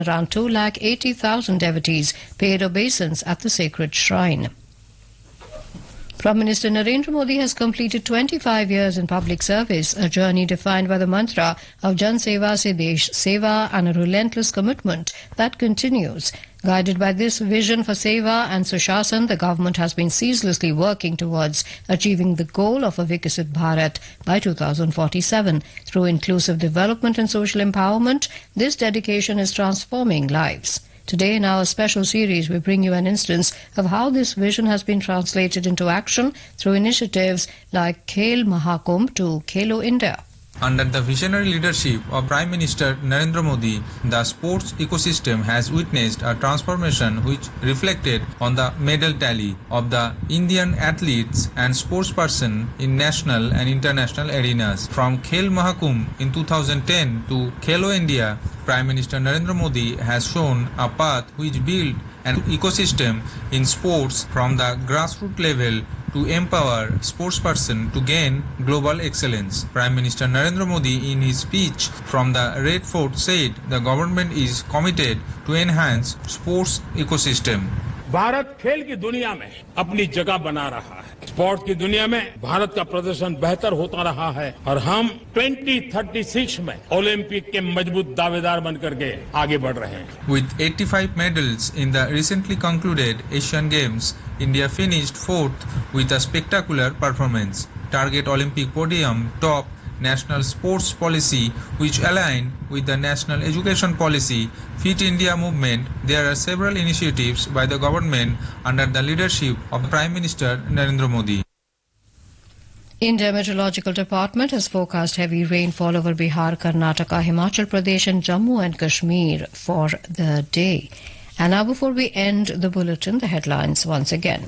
Around 280,000 devotees paid obeisance at the sacred shrine. Prime Minister Narendra Modi has completed 25 years in public service, a journey defined by the mantra of Jan Seva Se Desh Seva and a relentless commitment that continues. Guided by this vision for Seva and Sushasana, the government has been ceaselessly working towards achieving the goal of a Vikasit Bharat by 2047. Through inclusive development and social empowerment, this dedication is transforming lives. Today in our special series, we bring you an instance of how this vision has been translated into action through initiatives like Khel Mahakumbh to Khelo India. Under the visionary leadership of Prime Minister Narendra Modi, the sports ecosystem has witnessed a transformation which reflected on the medal tally of the Indian athletes and sportspersons in national and international arenas. From Khel Mahakumbh in 2010 to Khelo India, Prime Minister Narendra Modi has shown a path which built an ecosystem in sports from the grassroots level to empower sportspersons to gain global excellence. Prime Minister Narendra Modi in his speech from the Red Fort said the government is committed to enhance sports ecosystem. Bharat खेल की दुनिया में अपनी जगह बना रहा है। Sports की दुनिया में भारत का प्रदर्शन बेहतर होता रहा है और हम 2036 में ओलंपिक के मजबूत दावेदार बनकर के आगे बढ़ रहे हैं। With 85 medals in the recently concluded Asian Games, India finished fourth with a spectacular performance. Target Olympic podium, top national sports policy which align with the national education policy, Fit India movement. There are several initiatives by the government under the leadership of Prime Minister Narendra Modi. India Meteorological Department has forecast heavy rainfall over Bihar, Karnataka, Himachal Pradesh and Jammu and Kashmir for the day. And now before we end the bulletin, the headlines once again.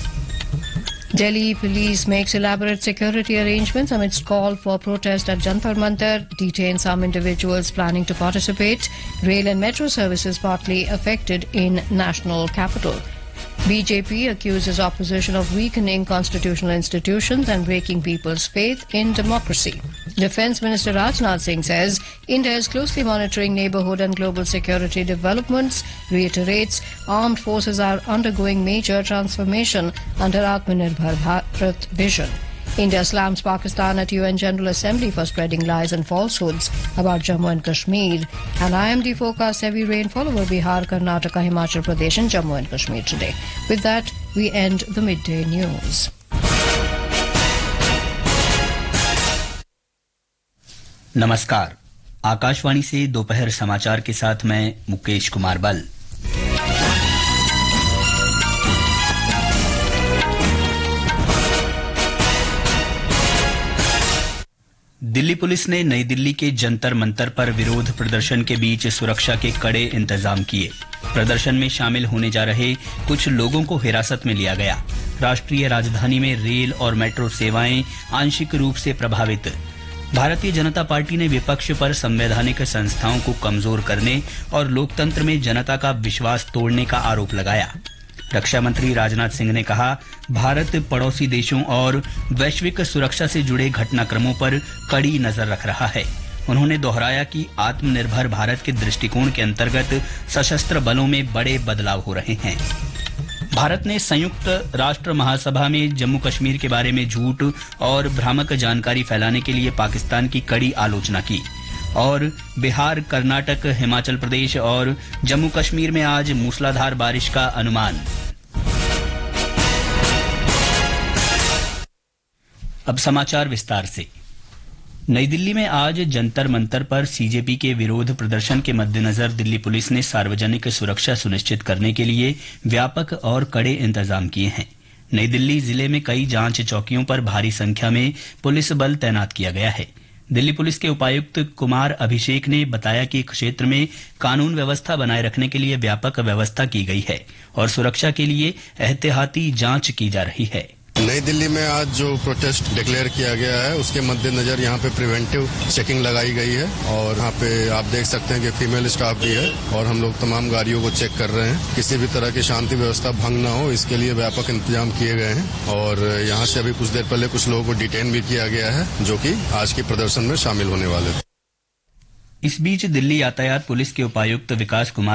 Delhi police makes elaborate security arrangements amidst call for protest at Jantar Mantar, detain some individuals planning to participate. Rail and metro services partly affected in national capital. BJP accuses opposition of weakening constitutional institutions and breaking people's faith in democracy. Defence Minister Rajnath Singh says India is closely monitoring neighbourhood and global security developments, reiterates armed forces are undergoing major transformation under Atmanirbhar Bharat vision. India slams Pakistan at UN General Assembly for spreading lies and falsehoods about Jammu and Kashmir. And IMD forecasts heavy rainfall over Bihar, Karnataka, Himachal Pradesh and Jammu and Kashmir today. With that, we end the midday news. नमस्कार, आकाशवाणी से दोपहर समाचार के साथ मैं मुकेश कुमार बल। Delhi police ने नई दिल्ली के जंतर मंतर पर विरोध प्रदर्शन के बीच सुरक्षा के कड़े इंतजाम किए। प्रदर्शन में शामिल होने जा रहे कुछ लोगों को हिरासत में लिया गया। राष्ट्रीय राजधानी में रेल और मेट्रो सेवाएं आंशिक रूप से प्रभावित। भारतीय जनता पार्टी ने विपक्ष पर संवैधानिक संस्थाओं को कमजोर करने और लोकतंत्र में जनता का विश्वास तोड़ने का आरोप लगाया। रक्षा मंत्री राजनाथ सिंह ने कहा, भारत पड़ोसी देशों और वैश्विक सुरक्षा से जुड़े घटनाक्रमों पर कड़ी नजर रख रहा है। उन्होंने दोहराया कि आत्मनिर्भर भारत के दृष्टिकोण के अंतर्गत सशस्त्र बलों में बड़े बदलाव हो रहे हैं। भारत ने संयुक्त राष्ट्र महासभा में जम्मू कश्मीर के बारे में झूठ और भ्रामक जानकारी फैलाने के लिए पाकिस्तान की कड़ी आलोचना की। और बिहार, कर्नाटक, हिमाचल प्रदेश और जम्मू कश्मीर में आज मूसलाधार बारिश का अनुमान। अब समाचार विस्तार से। नई दिल्ली में आज जंतर मंतर पर सीजेपी के विरोध प्रदर्शन के मद्देनजर दिल्ली पुलिस ने सार्वजनिक सुरक्षा सुनिश्चित करने के लिए व्यापक और कड़े इंतजाम किए हैं। नई दिल्ली जिले में कई जांच चौकियों पर भारी संख्या में पुलिस बल तैनात किया गया है। दिल्ली पुलिस के उपायुक्त कुमार अभिषेक ने बताया कि क्षेत्र में कानून व्यवस्था बनाए रखने के लिए व्यापक व्यवस्था की गई है और सुरक्षा के लिए एहतियाती जांच की जा रही है। नई दिल्ली में आज जो प्रोटेस्ट डिक्लेयर किया गया है उसके मद्देनजर यहाँ पे प्रिवेंटिव चेकिंग लगाई गई है और यहाँ पे आप देख सकते हैं कि फीमेल स्टाफ भी है और हम लोग तमाम गाड़ियों को चेक कर रहे हैं। किसी भी तरह की शांति व्यवस्था भंग ना हो, इसके लिए व्यापक इंतजाम किए गए हैं और यहाँ से अभी कुछ देर पहले कुछ लोगों को डिटेन भी किया गया है जो कि आज के प्रदर्शन में शामिल होने वाले थे। इस बीच दिल्ली यातायात पुलिस के उपायुक्त विकास कुमार